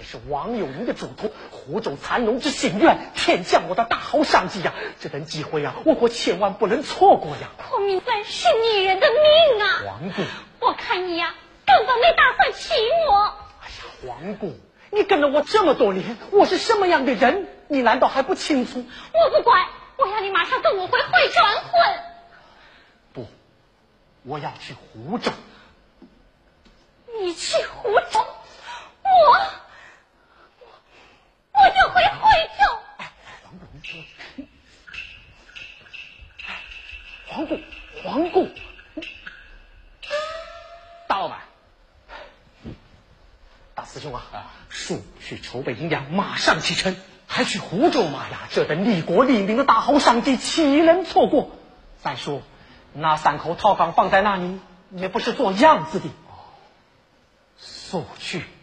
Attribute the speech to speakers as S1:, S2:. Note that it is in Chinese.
S1: 是王有龄的嘱托，湖州蚕农之心愿，天降我的大好商机呀！这等机会呀，我可千万不能错过呀！
S2: 孔明纂是女人的命啊！
S1: 皇姑，
S2: 我看你呀，根本没打算娶我。
S1: 哎呀，皇姑，你跟了我这么多年，我是什么样的人，你难道还不清楚？
S2: 我不管，我要你马上跟我回会转婚。
S1: 不，我要去湖州。
S2: 你去湖州，我就回惠州。
S1: 皇姑，大老板，大师兄啊，速去筹备银两，马上启程，还去湖州嘛呀？这等利国利民的大好商机，岂能错过？再说，那3口套房放在那里，也不是做样子的。速去。